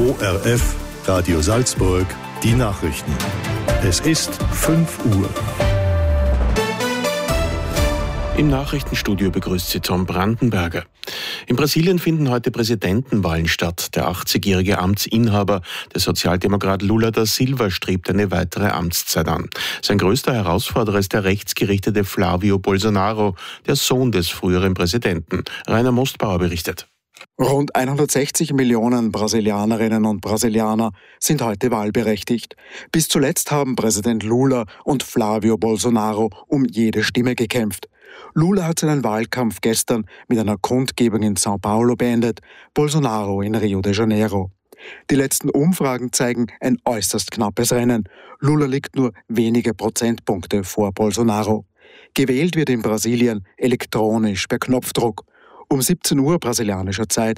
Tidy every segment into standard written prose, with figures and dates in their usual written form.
ORF Radio Salzburg, die Nachrichten. Es ist 5 Uhr. Im Nachrichtenstudio begrüßt Sie Tom Brandenberger. In Brasilien finden heute Präsidentenwahlen statt. Der 80-jährige Amtsinhaber, der Sozialdemokrat Lula da Silva, strebt eine weitere Amtszeit an. Sein größter Herausforderer ist der rechtsgerichtete Flávio Bolsonaro, der Sohn des früheren Präsidenten. Rainer Mostbauer berichtet. Rund 160 Millionen Brasilianerinnen und Brasilianer sind heute wahlberechtigt. Bis zuletzt haben Präsident Lula und Flávio Bolsonaro um jede Stimme gekämpft. Lula hat seinen Wahlkampf gestern mit einer Kundgebung in São Paulo beendet, Bolsonaro in Rio de Janeiro. Die letzten Umfragen zeigen ein äußerst knappes Rennen. Lula liegt nur wenige Prozentpunkte vor Bolsonaro. Gewählt wird in Brasilien elektronisch per Knopfdruck. Um 17 Uhr brasilianischer Zeit,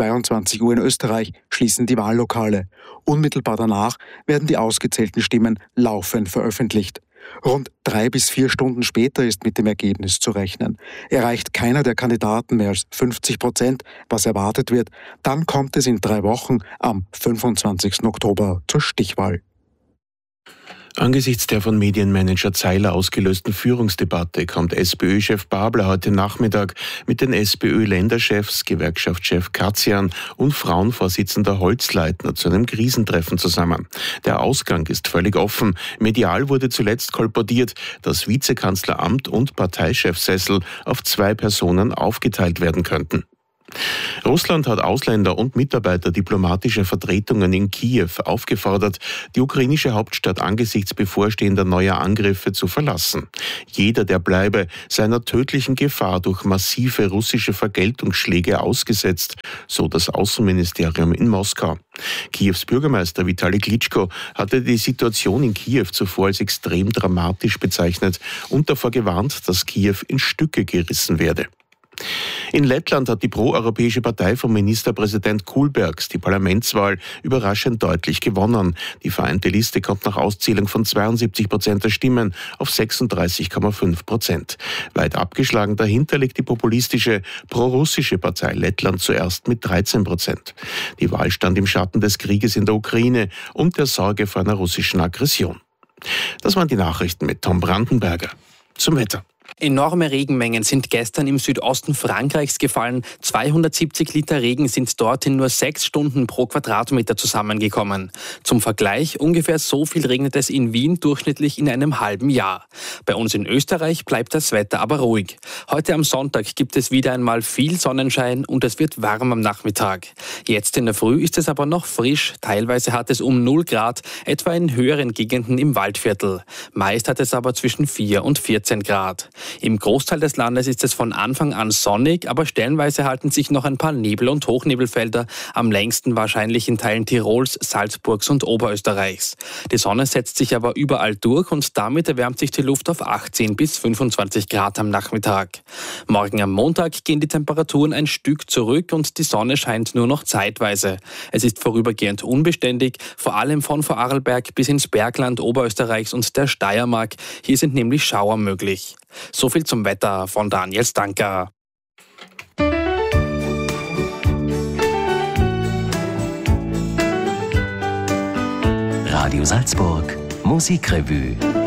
22 Uhr in Österreich, schließen die Wahllokale. Unmittelbar danach werden die ausgezählten Stimmen laufend veröffentlicht. Rund 3 bis 4 Stunden später ist mit dem Ergebnis zu rechnen. Erreicht keiner der Kandidaten mehr als 50%, was erwartet wird, dann kommt es in 3 Wochen am 25. Oktober zur Stichwahl. Angesichts der von Medienmanager Zeiler ausgelösten Führungsdebatte kommt SPÖ-Chef Babler heute Nachmittag mit den SPÖ-Länderchefs, Gewerkschaftschef Katzian und Frauenvorsitzender Holzleitner zu einem Krisentreffen zusammen. Der Ausgang ist völlig offen. Medial wurde zuletzt kolportiert, dass Vizekanzleramt und Parteichefsessel auf 2 Personen aufgeteilt werden könnten. Russland hat Ausländer und Mitarbeiter diplomatischer Vertretungen in Kiew aufgefordert, die ukrainische Hauptstadt angesichts bevorstehender neuer Angriffe zu verlassen. Jeder, der bleibe, sei einer tödlichen Gefahr durch massive russische Vergeltungsschläge ausgesetzt, so das Außenministerium in Moskau. Kiews Bürgermeister Vitali Klitschko hatte die Situation in Kiew zuvor als extrem dramatisch bezeichnet und davor gewarnt, dass Kiew in Stücke gerissen werde. In Lettland hat die pro-europäische Partei von Ministerpräsident Kulbergs die Parlamentswahl überraschend deutlich gewonnen. Die vereinte Liste kommt nach Auszählung von 72% der Stimmen auf 36,5%. Weit abgeschlagen dahinter liegt die populistische pro-russische Partei Lettland zuerst mit 13%. Die Wahl stand im Schatten des Krieges in der Ukraine und der Sorge vor einer russischen Aggression. Das waren die Nachrichten mit Tom Brandenberger. Zum Wetter. Enorme Regenmengen sind gestern im Südosten Frankreichs gefallen. 270 Liter Regen sind dort in nur 6 Stunden pro Quadratmeter zusammengekommen. Zum Vergleich, ungefähr so viel regnet es in Wien durchschnittlich in einem halben Jahr. Bei uns in Österreich bleibt das Wetter aber ruhig. Heute am Sonntag gibt es wieder einmal viel Sonnenschein und es wird warm am Nachmittag. Jetzt in der Früh ist es aber noch frisch. Teilweise hat es um 0 Grad, etwa in höheren Gegenden im Waldviertel. Meist hat es aber zwischen 4 und 14 Grad. Im Großteil des Landes ist es von Anfang an sonnig, aber stellenweise halten sich noch ein paar Nebel- und Hochnebelfelder, am längsten wahrscheinlich in Teilen Tirols, Salzburgs und Oberösterreichs. Die Sonne setzt sich aber überall durch und damit erwärmt sich die Luft auf 18 bis 25 Grad am Nachmittag. Morgen am Montag gehen die Temperaturen ein Stück zurück und die Sonne scheint nur noch zeitweise. Es ist vorübergehend unbeständig, vor allem von Vorarlberg bis ins Bergland Oberösterreichs und der Steiermark. Hier sind nämlich Schauer möglich. So viel zum Wetter von Daniel Stanker. Radio Salzburg, Musikrevue.